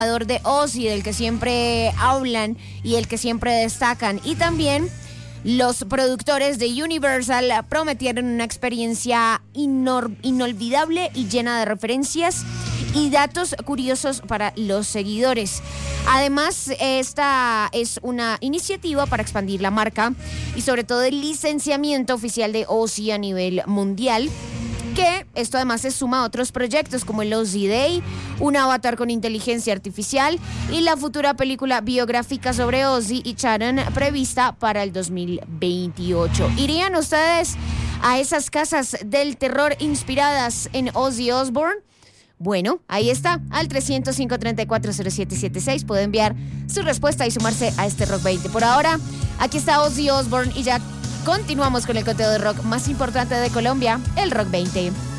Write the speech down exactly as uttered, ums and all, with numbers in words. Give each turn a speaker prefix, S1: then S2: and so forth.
S1: de Ozzy, del que siempre hablan y el que siempre destacan. Y también los productores de Universal prometieron una experiencia inor- inolvidable y llena de referencias y datos curiosos para los seguidores. Además, esta es una iniciativa para expandir la marca y sobre todo el licenciamiento oficial de Ozzy a nivel mundial, que esto además se suma a otros proyectos como el Ozzy Day, un avatar con inteligencia artificial y la futura película biográfica sobre Ozzy y Sharon prevista para el dos mil veintiocho. ¿Irían ustedes a esas casas del terror inspiradas en Ozzy Osbourne? Bueno, ahí está, al tres cero cinco, tres cuatro cero siete siete seis puede enviar su respuesta y sumarse a este Rock veinte. Por ahora, aquí está Ozzy Osbourne y ya continuamos con el conteo de rock más importante de Colombia, el Rock veinte.